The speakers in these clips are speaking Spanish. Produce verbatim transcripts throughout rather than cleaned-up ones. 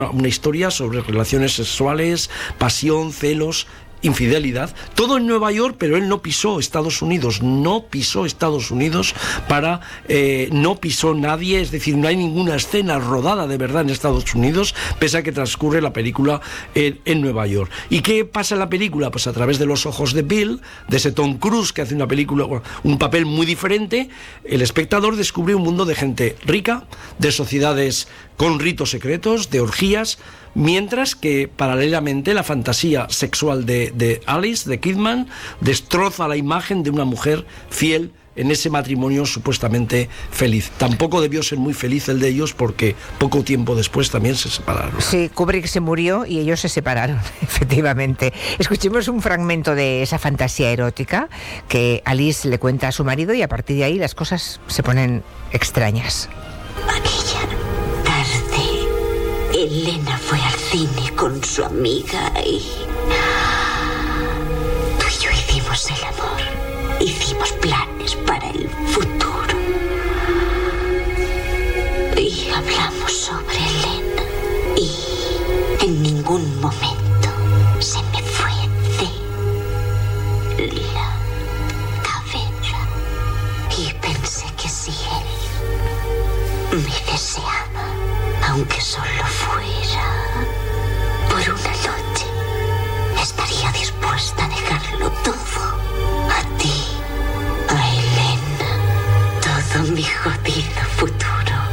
una historia sobre relaciones sexuales, pasión, celos, infidelidad, todo en Nueva York, pero él no pisó Estados Unidos, no pisó Estados Unidos para, eh, no pisó nadie, es decir, no hay ninguna escena rodada de verdad en Estados Unidos, pese a que transcurre la película en, en Nueva York. ¿Y qué pasa en la película? Pues a través de los ojos de Bill, de ese Tom Cruise que hace una película, un papel muy diferente, el espectador descubre un mundo de gente rica, de sociedades con ritos secretos, de orgías, mientras que paralelamente la fantasía sexual de, de Alice, de Kidman, destroza la imagen de una mujer fiel en ese matrimonio supuestamente feliz. Tampoco debió ser muy feliz el de ellos, porque poco tiempo después también se separaron. Sí, Kubrick se murió y ellos se separaron, efectivamente. Escuchemos un fragmento de esa fantasía erótica que Alice le cuenta a su marido, y a partir de ahí las cosas se ponen extrañas. Aquella tarde, Elena fue al cine con su amiga y... tú y yo hicimos el amor. Hicimos planes para el futuro. Y hablamos sobre Elena. Y en ningún momento se me fue de la cabeza. Y pensé que si él me deseaba, aunque solo fuera por una noche, estaría dispuesta a dejarlo todo. A ti, a Elena, todo mi jodido futuro.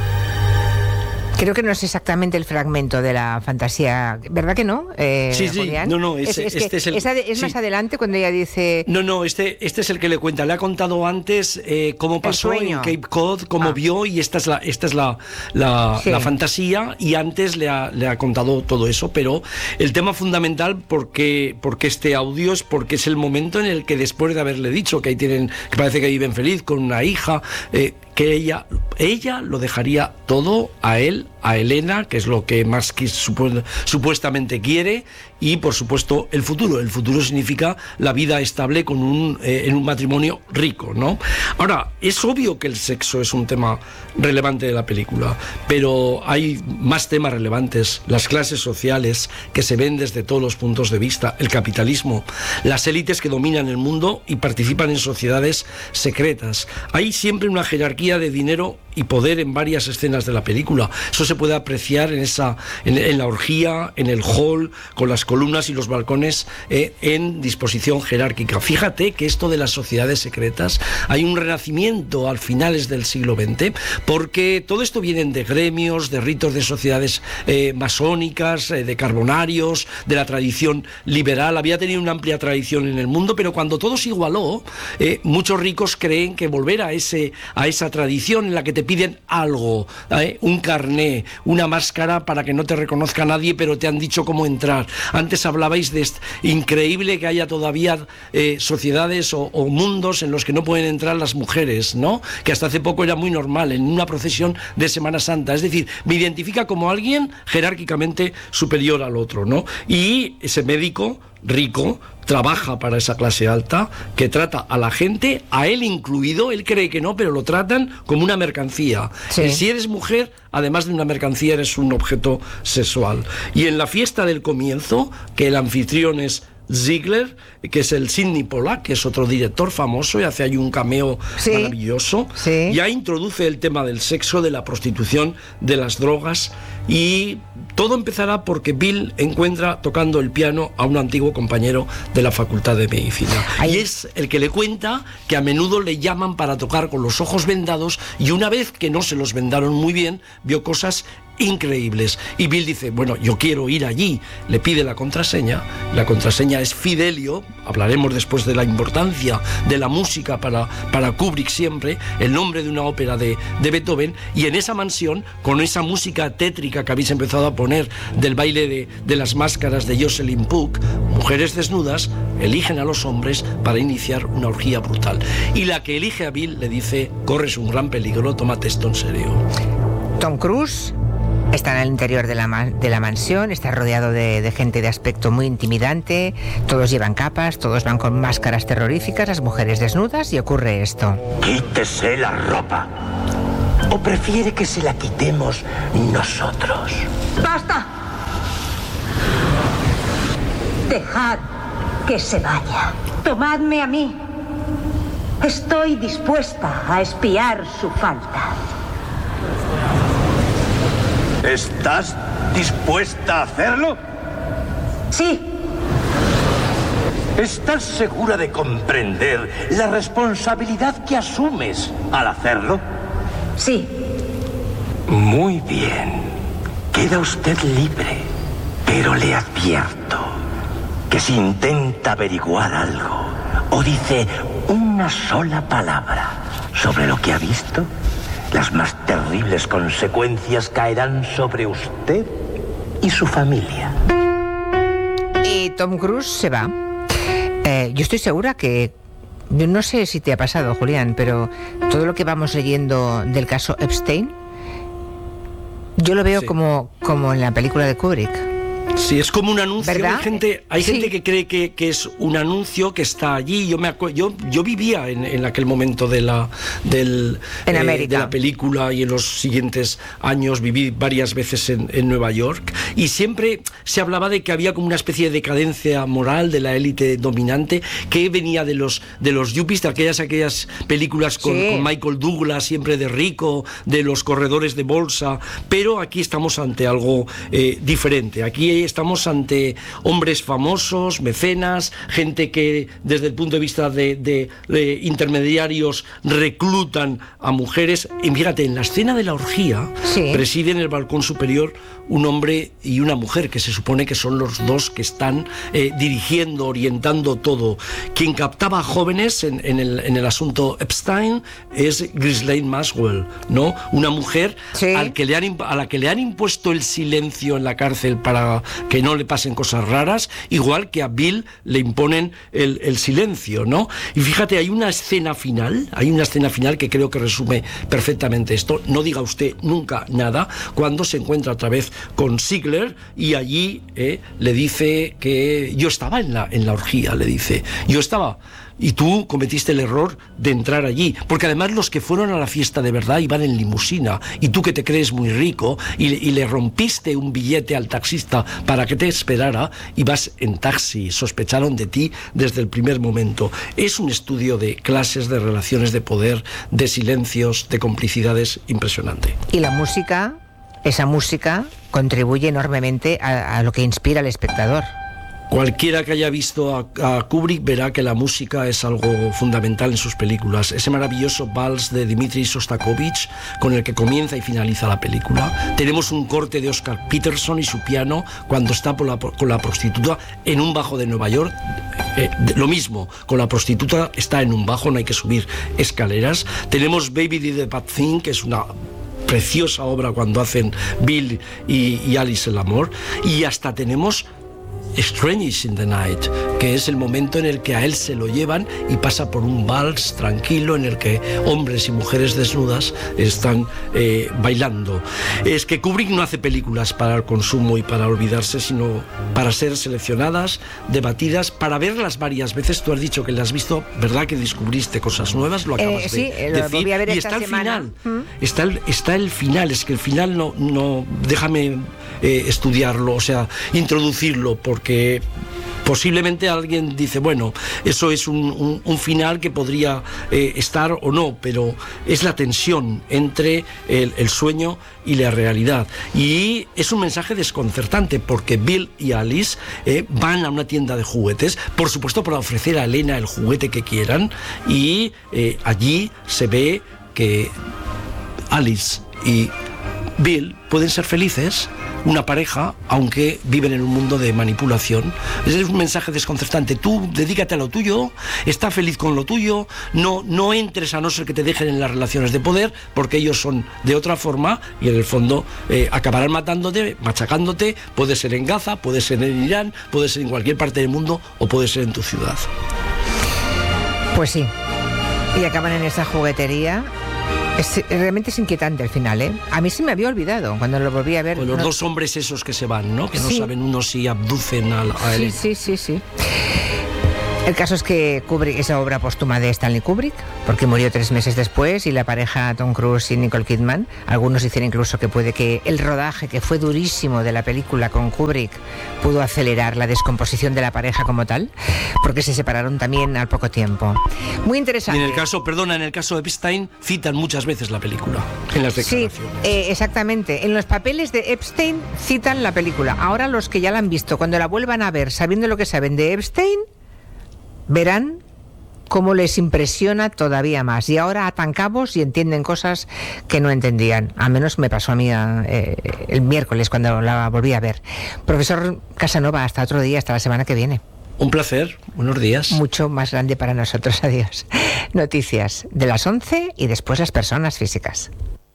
Creo que no es exactamente el fragmento de la fantasía, ¿verdad que no? Eh, sí, sí, Julián? no, no, ese, es, es este es el... Es, es más sí. adelante cuando ella dice... No, no, este, este es el que le cuenta. Le ha contado antes eh, cómo pasó en Cape Cod, cómo ah. vio, y esta es la, esta es la, la, sí. la fantasía, y antes le ha, le ha contado todo eso, pero el tema fundamental, porque, porque este audio es porque es el momento en el que, después de haberle dicho que ahí tienen, que parece que viven feliz con una hija, eh, que ella, ella lo dejaría todo a él, a Elena, que es lo que más que supu- supuestamente quiere, y por supuesto el futuro. El futuro significa la vida estable con un, eh, en un matrimonio rico, ¿no? Ahora, es obvio que el sexo es un tema relevante de la película, pero hay más temas relevantes: las clases sociales que se ven desde todos los puntos de vista, el capitalismo, las élites que dominan el mundo y participan en sociedades secretas. Hay siempre una jerarquía de dinero y poder en varias escenas de la película. Eso se puede apreciar en esa en, en la orgía, en el hall, con las columnas y los balcones eh, en disposición jerárquica. Fíjate que esto de las sociedades secretas, hay un renacimiento al finales del siglo veinte, porque todo esto viene de gremios, de ritos de sociedades eh, masónicas, eh, de carbonarios, de la tradición liberal. Había tenido una amplia tradición en el mundo, pero cuando todo se igualó, eh, muchos ricos creen que volver a ese a esa tradición en la que te piden algo, ¿eh? un carné, una máscara para que no te reconozca nadie, pero te han dicho cómo entrar. Antes hablabais de este, increíble que haya todavía eh, sociedades o, o mundos en los que no pueden entrar las mujeres, ¿no? Que hasta hace poco era muy normal en una procesión de Semana Santa. Es decir, me identifica como alguien jerárquicamente superior al otro, ¿no? Y ese médico rico trabaja para esa clase alta que trata a la gente, a él incluido, él cree que no, pero lo tratan como una mercancía. Sí. Y si eres mujer, además de una mercancía, eres un objeto sexual. Y en la fiesta del comienzo, que el anfitrión es Ziegler, que es el Sidney Pollack, que es otro director famoso y hace ahí un cameo sí, maravilloso, sí. Ya introduce el tema del sexo, de la prostitución, de las drogas, y todo empezará porque Bill encuentra tocando el piano a un antiguo compañero de la Facultad de Medicina. Ahí. Y es el que le cuenta que a menudo le llaman para tocar con los ojos vendados, y una vez que no se los vendaron muy bien, vio cosas increíbles. Y Bill dice, bueno, yo quiero ir allí. Le pide la contraseña. La contraseña es Fidelio. Hablaremos después de la importancia de la música para, para Kubrick siempre, el nombre de una ópera de, de Beethoven. Y en esa mansión, con esa música tétrica que habéis empezado a poner del baile de, de las máscaras de Jocelyn Puck, mujeres desnudas eligen a los hombres para iniciar una orgía brutal. Y la que elige a Bill le dice, corres un gran peligro, tómate esto en serio. Tom Cruise está en el interior de la, de la mansión, está rodeado de, de gente de aspecto muy intimidante, todos llevan capas, todos van con máscaras terroríficas, las mujeres desnudas, y ocurre esto. Quítese la ropa. ¿O prefiere que se la quitemos nosotros? ¡Basta! Dejad que se vaya. Tomadme a mí. Estoy dispuesta a espiar su falta. ¿Estás dispuesta a hacerlo? Sí. ¿Estás segura de comprender la responsabilidad que asumes al hacerlo? Sí. Muy bien. Queda usted libre. Pero le advierto que si intenta averiguar algo o dice una sola palabra sobre lo que ha visto, las más terribles consecuencias caerán sobre usted y su familia. Y Tom Cruise se va. Eh, yo estoy segura que, yo no sé si te ha pasado, Julián, pero todo lo que vamos leyendo del caso Epstein, yo lo veo sí. como, como en la película de Kubrick. Sí, es como un anuncio. ¿Verdad? Hay gente, hay sí. gente que cree que, que es un anuncio que está allí. Yo me acu- yo, yo vivía en, en aquel momento de la del en eh, América. de la película, y en los siguientes años viví varias veces en, en Nueva York, y siempre se hablaba de que había como una especie de decadencia moral de la élite dominante que venía de los de los yuppies, de aquellas aquellas películas con, sí. con Michael Douglas, siempre de rico, de los corredores de bolsa. Pero aquí estamos ante algo eh, diferente. Aquí estamos ante hombres famosos, mecenas, gente que desde el punto de vista de, de, de intermediarios reclutan a mujeres. Y fíjate, en la escena de la orgía sí. presiden el balcón superior un hombre y una mujer, que se supone que son los dos que están eh, dirigiendo, orientando todo. Quien captaba a jóvenes en, en, el, en el asunto Epstein es Ghislaine Maxwell, ¿no? Una mujer sí. al que le han, a la que le han impuesto el silencio en la cárcel para que no le pasen cosas raras, igual que a Bill le imponen el, el silencio, ¿no? Y fíjate, hay una escena final, hay una escena final que creo que resume perfectamente esto. No diga usted nunca nada, cuando se encuentra otra vez con Ziegler, y allí eh, le dice que yo estaba en la, en la orgía, le dice, yo estaba... Y tú cometiste el error de entrar allí, porque además los que fueron a la fiesta de verdad iban en limusina, y tú, que te crees muy rico y, y le rompiste un billete al taxista para que te esperara, ibas en taxi. Sospecharon de ti desde el primer momento. Es un estudio de clases, de relaciones de poder, de silencios, de complicidades impresionante. Y la música, esa música contribuye enormemente a, a lo que inspira al espectador. Cualquiera que haya visto a, a Kubrick verá que la música es algo fundamental en sus películas. Ese maravilloso vals de Dmitri Shostakovich con el que comienza y finaliza la película. Tenemos un corte de Oscar Peterson y su piano cuando está por la, con la prostituta en un bajo de Nueva York. Eh, de, lo mismo, con la prostituta está en un bajo, no hay que subir escaleras. Tenemos Baby Did a Bad Thing, que es una preciosa obra cuando hacen Bill y, y Alice el amor. Y hasta tenemos Strange in the Night, que es el momento en el que a él se lo llevan y pasa por un vals tranquilo en el que hombres y mujeres desnudas están eh, bailando. Es que Kubrick no hace películas para el consumo y para olvidarse, sino para ser seleccionadas, debatidas, para verlas varias veces. Tú has dicho que las has visto, ¿verdad? Que descubriste cosas nuevas, lo acabas eh, sí, de lo decir. Voy a ver y esta está el semana. final, ¿Mm? está, el, está el final, es que el final no, no déjame eh, estudiarlo, o sea, introducirlo, porque que posiblemente alguien dice, bueno, eso es un, un, un final que podría eh, estar o no, pero es la tensión entre el, el sueño y la realidad. Y es un mensaje desconcertante, porque Bill y Alice eh, van a una tienda de juguetes, por supuesto para ofrecer a Elena el juguete que quieran, y eh, allí se ve que Alice y Bill pueden ser felices, una pareja, aunque viven en un mundo de manipulación. Es un mensaje desconcertante. Tú dedícate a lo tuyo, está feliz con lo tuyo, no, no entres a no ser que te dejen en las relaciones de poder, porque ellos son de otra forma y en el fondo eh, acabarán matándote, machacándote. Puede ser en Gaza, puede ser en Irán, puede ser en cualquier parte del mundo, o puede ser en tu ciudad. Pues sí, y acaban en esa juguetería. Es, realmente es inquietante el final, ¿eh? A mí se me había olvidado cuando lo volví a ver. Pues los no... dos hombres esos que se van, ¿no? Que no sí. saben uno si abducen a, a sí, él. Sí, sí, sí. El caso es que Kubrick es obra póstuma de Stanley Kubrick, porque murió tres meses después, y la pareja Tom Cruise y Nicole Kidman, algunos dicen incluso que puede que el rodaje, que fue durísimo, de la película con Kubrick, pudo acelerar la descomposición de la pareja como tal, porque se separaron también al poco tiempo. Muy interesante. Y en el caso, perdona, en el caso de Epstein, citan muchas veces la película en las declaraciones. Sí, eh, exactamente. En los papeles de Epstein citan la película. Ahora los que ya la han visto, cuando la vuelvan a ver, sabiendo lo que saben de Epstein, verán cómo les impresiona todavía más. Y ahora atan cabos y entienden cosas que no entendían. Al menos me pasó a mí eh, el miércoles cuando la volví a ver. Profesor Casanova, hasta otro día, hasta la semana que viene. Un placer, buenos días. Mucho más grande para nosotros, adiós. Noticias de las once y después las personas físicas.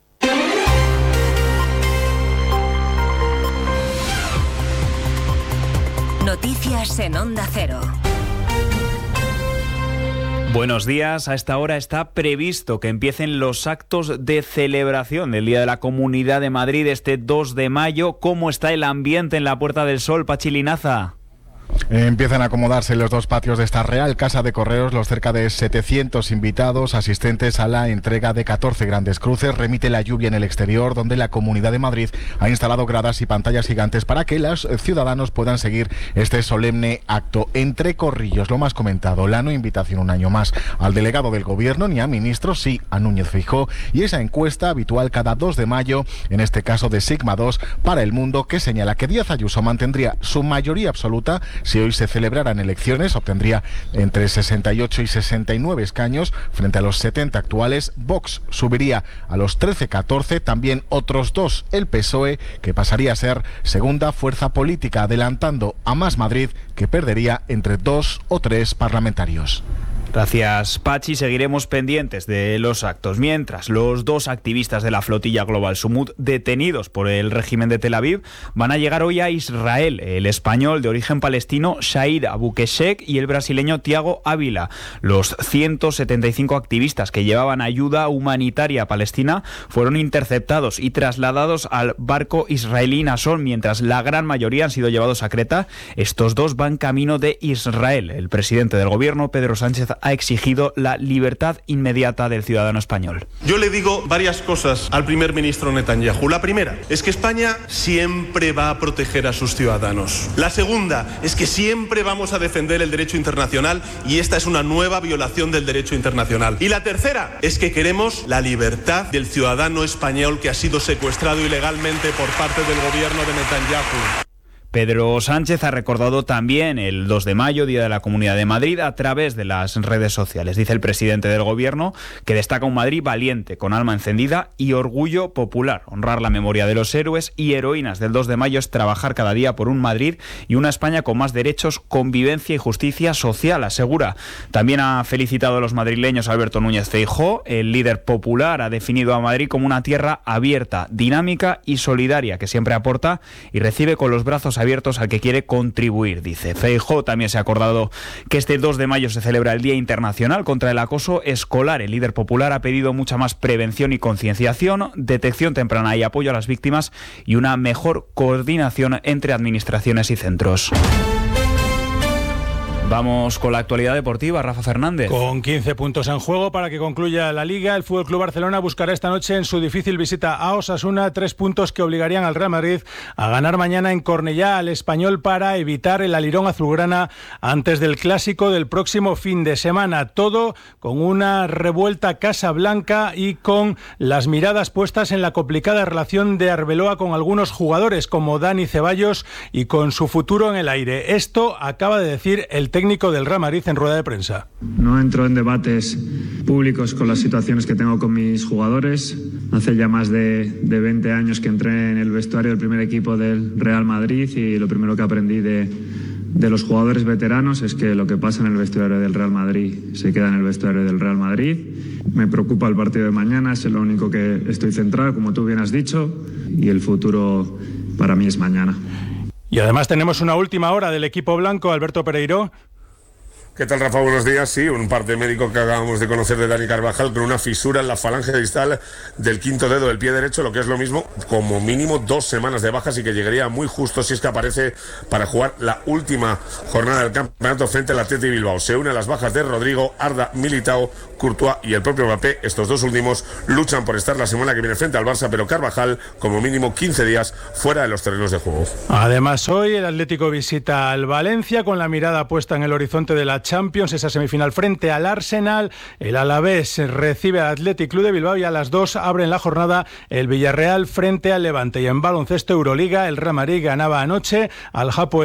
Noticias en Onda Cero. Buenos días. A esta hora está previsto que empiecen los actos de celebración del Día de la Comunidad de Madrid este dos de mayo. ¿Cómo está el ambiente en la Puerta del Sol, Pachi Linaza? Empiezan a acomodarse los dos patios de esta Real Casa de Correos los cerca de setecientos invitados asistentes a la entrega de catorce grandes cruces. Remite la lluvia en el exterior, donde la Comunidad de Madrid ha instalado gradas y pantallas gigantes para que los ciudadanos puedan seguir este solemne acto. Entre corrillos, lo más comentado, la no invitación un año más al delegado del Gobierno ni a ministros, sí a Núñez Feijóo, y esa encuesta habitual cada dos de mayo, en este caso de Sigma dos para El Mundo, que señala que Díaz Ayuso mantendría su mayoría absoluta. Si hoy se celebraran elecciones, obtendría entre sesenta y ocho y sesenta y nueve escaños frente a los setenta actuales. Vox subiría a los trece catorce, también otros dos el P S O E, que pasaría a ser segunda fuerza política, adelantando a Más Madrid, que perdería entre dos o tres parlamentarios. Gracias, Pachi. Seguiremos pendientes de los actos. Mientras, los dos activistas de la flotilla Global Sumud, detenidos por el régimen de Tel Aviv, van a llegar hoy a Israel. El español de origen palestino Shahid Abukeshek y el brasileño Tiago Ávila. Los ciento setenta y cinco activistas que llevaban ayuda humanitaria a Palestina fueron interceptados y trasladados al barco israelí Nasón, mientras la gran mayoría han sido llevados a Creta. Estos dos van camino de Israel. El presidente del gobierno, Pedro Sánchez, ha exigido la libertad inmediata del ciudadano español. Yo le digo varias cosas al primer ministro Netanyahu. La primera es que España siempre va a proteger a sus ciudadanos. La segunda es que siempre vamos a defender el derecho internacional, y esta es una nueva violación del derecho internacional. Y la tercera es que queremos la libertad del ciudadano español que ha sido secuestrado ilegalmente por parte del gobierno de Netanyahu. Pedro Sánchez ha recordado también el dos de mayo, Día de la Comunidad de Madrid, a través de las redes sociales. Dice el presidente del gobierno que destaca un Madrid valiente, con alma encendida y orgullo popular. Honrar la memoria de los héroes y heroínas del dos de mayo es trabajar cada día por un Madrid y una España con más derechos, convivencia y justicia social, asegura. También ha felicitado a los madrileños a Alberto Núñez Feijóo. El líder popular ha definido a Madrid como una tierra abierta, dinámica y solidaria, que siempre aporta y recibe con los brazos abiertos al que quiere contribuir, dice. Feijóo también se ha acordado que este dos de mayo se celebra el Día Internacional contra el Acoso Escolar. El líder popular ha pedido mucha más prevención y concienciación, detección temprana y apoyo a las víctimas y una mejor coordinación entre administraciones y centros. Vamos con la actualidad deportiva, Rafa Fernández. Con quince puntos en juego para que concluya la Liga, el F C Barcelona buscará esta noche en su difícil visita a Osasuna tres puntos que obligarían al Real Madrid a ganar mañana en Cornellá al Español para evitar el alirón azulgrana antes del clásico del próximo fin de semana. Todo con una revuelta Casablanca y con las miradas puestas en la complicada relación de Arbeloa con algunos jugadores como Dani Ceballos y con su futuro en el aire. Esto acaba de decir el técnico técnico del Real Madrid en rueda de prensa. No entro en debates públicos con las situaciones que tengo con mis jugadores. Hace ya más de, de veinte años que entré en el vestuario del primer equipo del Real Madrid y lo primero que aprendí de, de los jugadores veteranos es que lo que pasa en el vestuario del Real Madrid se queda en el vestuario del Real Madrid. Me preocupa el partido de mañana, es lo único que estoy centrado, como tú bien has dicho, y el futuro para mí es mañana. Y además tenemos una última hora del equipo blanco, Alberto Pereiro. ¿Qué tal, Rafa? Buenos días. Sí, un parte médico que acabamos de conocer de Dani Carvajal con una fisura en la falange distal del quinto dedo del pie derecho, lo que es lo mismo, como mínimo dos semanas de bajas y que llegaría muy justo si es que aparece para jugar la última jornada del campeonato frente al Athletic Bilbao. Se une a las bajas de Rodrigo, Arda, Militao, Courtois y el propio Mbappé. Estos dos últimos luchan por estar la semana que viene frente al Barça, pero Carvajal como mínimo quince días fuera de los terrenos de juego. Además, hoy el Atlético visita al Valencia con la mirada puesta en el horizonte de la Champions, esa semifinal frente al Arsenal. El Alavés recibe al Athletic Club de Bilbao y a las dos abren la jornada el Villarreal frente al Levante. Y en baloncesto Euroliga, el Real Madrid ganaba anoche al Hapoel